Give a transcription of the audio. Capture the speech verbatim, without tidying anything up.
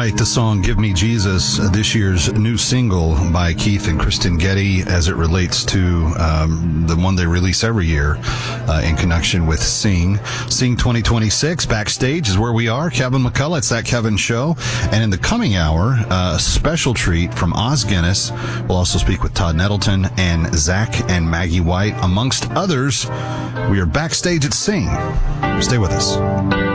highlight the song Give Me Jesus, this year's new single by Keith and Kristen Getty, as it relates to um, the one they release every year uh, in connection with Sing. Sing twenty twenty-six, backstage is where we are. Kevin McCullough, it's That Kevin Show. And in the coming hour, uh, a special treat from Oz Guinness. We'll also speak with Todd Nettleton and Zach and Maggie White, amongst others. We are backstage at Sing. Stay with us.